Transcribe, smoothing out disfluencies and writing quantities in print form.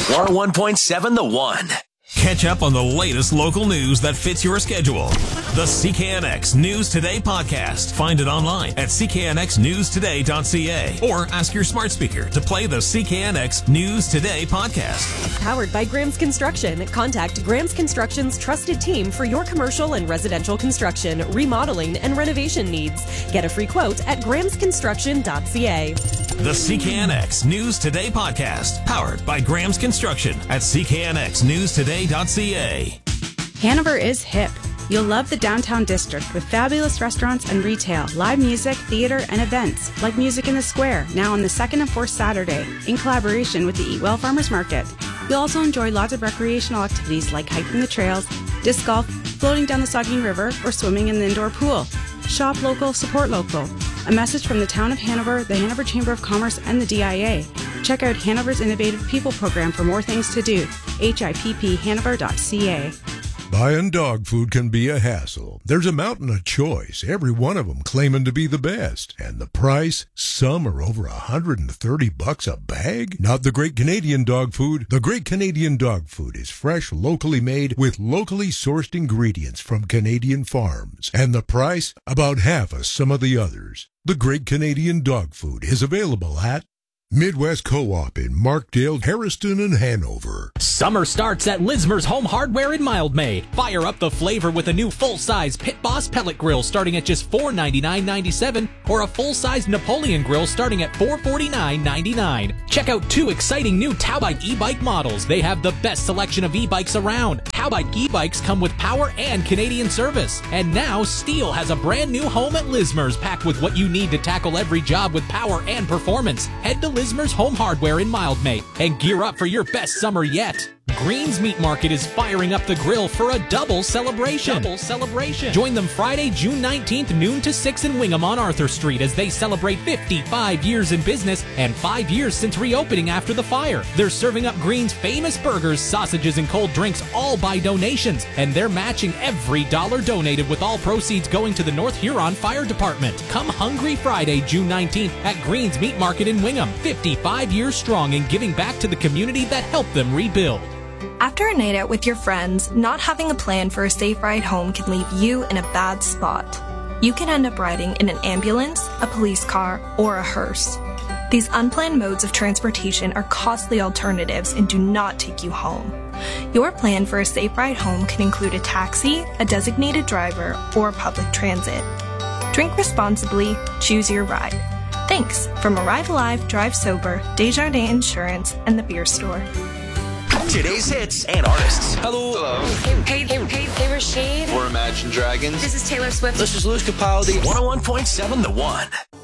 101.7 The One. Catch up on the latest local news that fits your schedule. The CKNX News Today podcast. Find it online at cknxnewstoday.ca or ask your smart speaker to play the CKNX News Today podcast. Powered by Graham's Construction. Contact Graham's Construction's trusted team for your commercial and residential construction, remodeling, and renovation needs. Get a free quote at grahamsconstruction.ca. The CKNX News Today podcast. Powered by Graham's Construction at cknxnewstoday.ca. Hanover is hip. You'll love the downtown district with fabulous restaurants and retail, live music, theater, and events like Music in the Square, now on the second and fourth Saturday, in collaboration with the Eat Well Farmers Market. You'll also enjoy lots of recreational activities like hiking the trails, disc golf, floating down the Saugeen River, or swimming in the indoor pool. Shop local, support local. A message from the Town of Hanover, the Hanover Chamber of Commerce, and the DIA. Check out Hanover's Innovative People Program for more things to do. HIPPHanover.ca. Buying dog food can be a hassle. There's a mountain of choice, every one of them claiming to be the best. And the price? Some are over $130 a bag? Not the Great Canadian Dog Food. The Great Canadian Dog Food is fresh, locally made, with locally sourced ingredients from Canadian farms. And the price? About half of some of the others. The Great Canadian Dog Food is available at Midwest Co-op in Markdale, Harrison, and Hanover. Summer starts at Lismer's Home Hardware in Mildmay. Fire up the flavor with a new full-size Pit Boss pellet grill starting at just $499.97 or a full-size Napoleon grill starting at $449.99. Check out two exciting new Towbike e-bike models. They have the best selection of e-bikes around. Towbike e-bikes come with power and Canadian service. And now Steel has a brand new home at Lismer's packed with what you need to tackle every job with power and performance. Head to Lismer's Home Hardware in Mildmay and gear up for your best summer yet. Green's Meat Market is firing up the grill for a double celebration. Join them Friday, June 19th, noon to 6 in Wingham on Arthur Street as they celebrate 55 years in business and 5 years since reopening after the fire. They're serving up Green's famous burgers, sausages, and cold drinks all by donations, and they're matching every dollar donated with all proceeds going to the North Huron Fire Department. Come hungry Friday, June 19th at Green's Meat Market in Wingham. 55 years strong and giving back to the community that helped them rebuild. After a night out with your friends, not having a plan for a safe ride home can leave you in a bad spot. You can end up riding in an ambulance, a police car, or a hearse. These unplanned modes of transportation are costly alternatives and do not take you home. Your plan for a safe ride home can include a taxi, a designated driver, or public transit. Drink responsibly, choose your ride. Thanks from Arrive Alive, Drive Sober, Desjardins Insurance, and The Beer Store. Today's hits and artists. Hello. Hey, Rashid. We're Imagine Dragons. This is Taylor Swift. This is Lewis Capaldi. 101.7 The One.